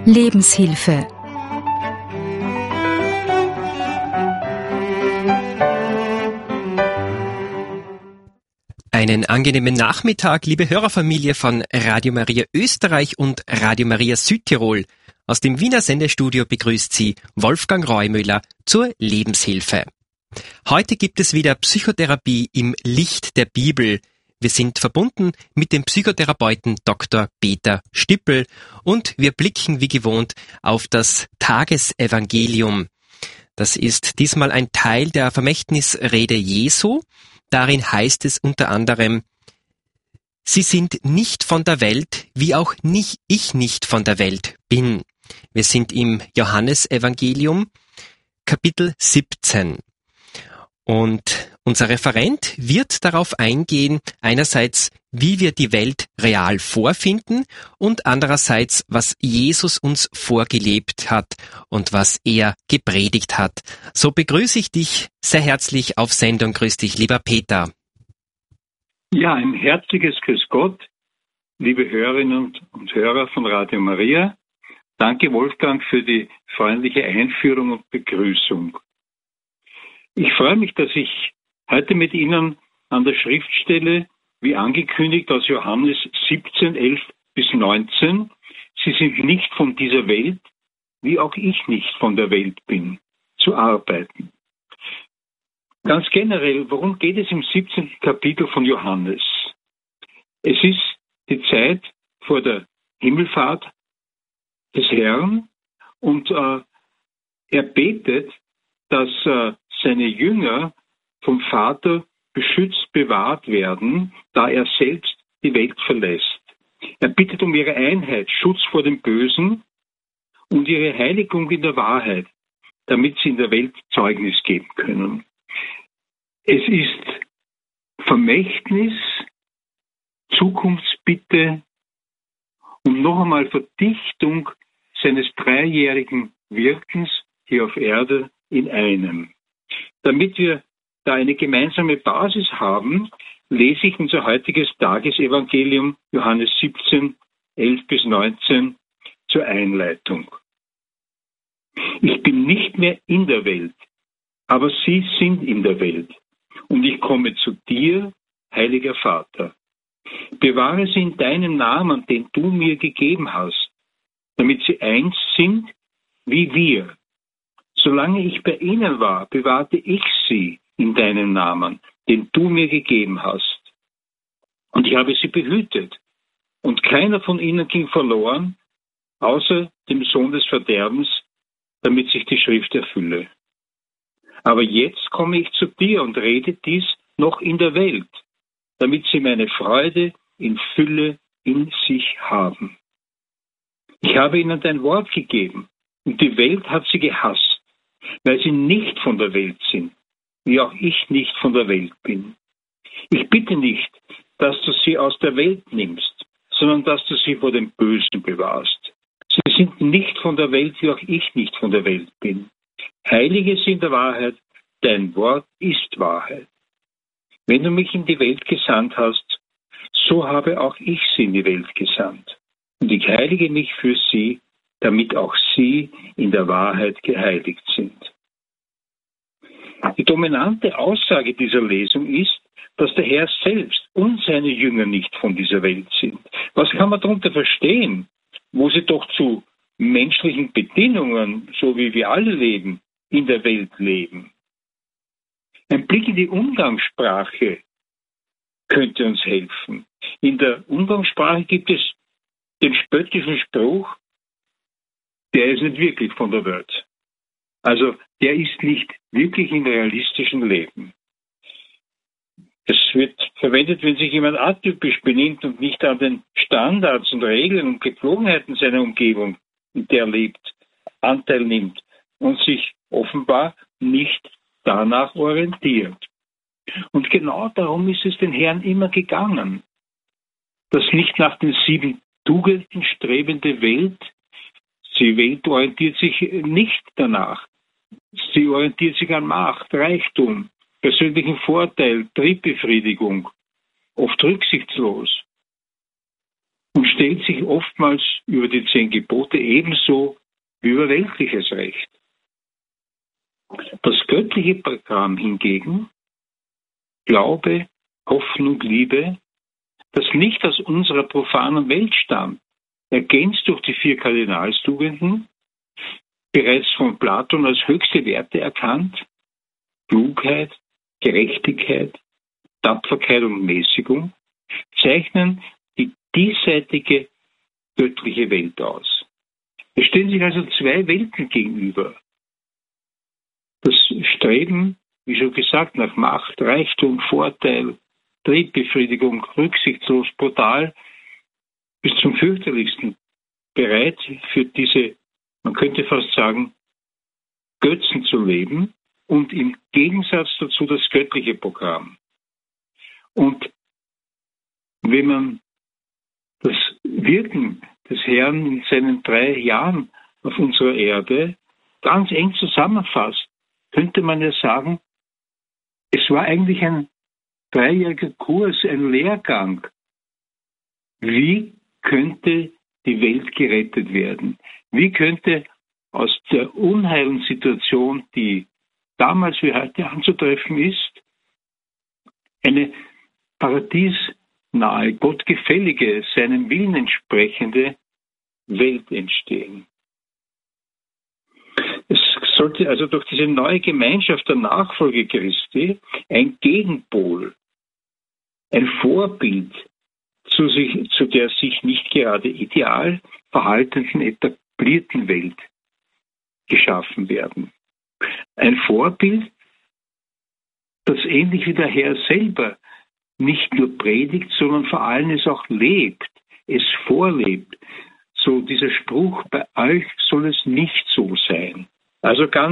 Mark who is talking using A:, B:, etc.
A: Lebenshilfe.
B: Einen angenehmen Nachmittag, liebe Hörerfamilie von Radio Maria Österreich und Radio Maria Südtirol. Aus dem Wiener Sendestudio begrüßt Sie Wolfgang Reumüller zur Lebenshilfe. Heute gibt es wieder Psychotherapie im Licht der Bibel. Wir sind verbunden mit dem Psychotherapeuten Dr. Peter Stippel und wir blicken wie gewohnt auf das Tagesevangelium. Das ist diesmal ein Teil der Vermächtnisrede Jesu. Darin heißt es unter anderem: Sie sind nicht von der Welt, wie auch ich nicht von der Welt bin. Wir sind im Johannesevangelium, Kapitel 17. Und unser Referent wird darauf eingehen, einerseits, wie wir die Welt real vorfinden und andererseits, was Jesus uns vorgelebt hat und was er gepredigt hat. So begrüße ich dich sehr herzlich auf Sendung. Grüß dich, lieber Peter.
C: Ja, ein herzliches Grüß Gott, liebe Hörerinnen und Hörer von Radio Maria. Danke, Wolfgang, für die freundliche Einführung und Begrüßung. Ich freue mich, dass ich heute mit Ihnen an der Schriftstelle, wie angekündigt, aus Johannes 17, 11 bis 19, Sie sind nicht von dieser Welt, wie auch ich nicht von der Welt bin, zu arbeiten. Ganz generell, worum geht es im 17. Kapitel von Johannes? Es ist die Zeit vor der Himmelfahrt des Herrn und er betet, dass seine Jünger vom Vater beschützt, bewahrt werden, da er selbst die Welt verlässt. Er bittet um ihre Einheit, Schutz vor dem Bösen und ihre Heiligung in der Wahrheit, damit sie in der Welt Zeugnis geben können. Es ist Vermächtnis, Zukunftsbitte und noch einmal Verdichtung seines 3-jährigen Wirkens hier auf Erde in einem. Damit wir da eine gemeinsame Basis haben, lese ich unser heutiges Tagesevangelium Johannes 17, 11 bis 19 zur Einleitung. Ich bin nicht mehr in der Welt, aber sie sind in der Welt. Und ich komme zu dir, heiliger Vater. Bewahre sie in deinem Namen, den du mir gegeben hast, damit sie eins sind wie wir. Solange ich bei ihnen war, bewahrte ich sie in deinem Namen, den du mir gegeben hast. Und ich habe sie behütet. Und keiner von ihnen ging verloren, außer dem Sohn des Verderbens, damit sich die Schrift erfülle. Aber jetzt komme ich zu dir und rede dies noch in der Welt, damit sie meine Freude in Fülle in sich haben. Ich habe ihnen dein Wort gegeben, und die Welt hat sie gehasst, weil sie nicht von der Welt sind, wie auch ich nicht von der Welt bin. Ich bitte nicht, dass du sie aus der Welt nimmst, sondern dass du sie vor dem Bösen bewahrst. Sie sind nicht von der Welt, wie auch ich nicht von der Welt bin. Heilige sie in der Wahrheit, dein Wort ist Wahrheit. Wenn du mich in die Welt gesandt hast, so habe auch ich sie in die Welt gesandt. Und ich heilige mich für sie, damit auch sie in der Wahrheit geheiligt sind. Die dominante Aussage dieser Lesung ist, dass der Herr selbst und seine Jünger nicht von dieser Welt sind. Was kann man darunter verstehen, wo sie doch zu menschlichen Bedingungen, so wie wir alle leben, in der Welt leben? Ein Blick in die Umgangssprache könnte uns helfen. In der Umgangssprache gibt es den spöttischen Spruch, der ist nicht wirklich von der Welt. Also der ist nicht wirklich im realistischen Leben. Es wird verwendet, wenn sich jemand atypisch benimmt und nicht an den Standards und Regeln und Gepflogenheiten seiner Umgebung, in der er lebt, Anteil nimmt und sich offenbar nicht danach orientiert. Und genau darum ist es den Herrn immer gegangen, dass nicht nach den 7 Tugenden strebende Welt, die Welt orientiert sich nicht danach. Sie orientiert sich an Macht, Reichtum, persönlichen Vorteil, Triebbefriedigung, oft rücksichtslos. und stellt sich oftmals über die 10 Gebote ebenso wie über weltliches Recht. Das göttliche Programm hingegen, Glaube, Hoffnung, Liebe, das nicht aus unserer profanen Welt stammt, ergänzt durch die 4 Kardinalstugenden, bereits von Platon als höchste Werte erkannt, Klugheit, Gerechtigkeit, Tapferkeit und Mäßigung, zeichnen die diesseitige göttliche Welt aus. Es stehen sich also 2 Welten gegenüber. Das Streben, wie schon gesagt, nach Macht, Reichtum, Vorteil, Triebbefriedigung, rücksichtslos, brutal, bis zum fürchterlichsten, bereit für diese, man könnte fast sagen, Götzen zu leben und im Gegensatz dazu das göttliche Programm. Und wenn man das Wirken des Herrn in seinen 3 Jahren auf unserer Erde ganz eng zusammenfasst, könnte man ja sagen, es war eigentlich ein 3-jähriger Kurs, ein Lehrgang. Wie könnte die Welt gerettet werden? Wie könnte aus der unheilen Situation, die damals wie heute anzutreffen ist, eine paradiesnahe, gottgefällige, seinem Willen entsprechende Welt entstehen? Es sollte also durch diese neue Gemeinschaft der Nachfolge Christi ein Gegenpol, ein Vorbild zu der sich nicht gerade ideal verhaltenden, etablierten Welt geschaffen werden. Ein Vorbild, das ähnlich wie der Herr selber nicht nur predigt, sondern vor allem es auch lebt, es vorlebt. So dieser Spruch, bei euch soll es nicht so sein. Also ganz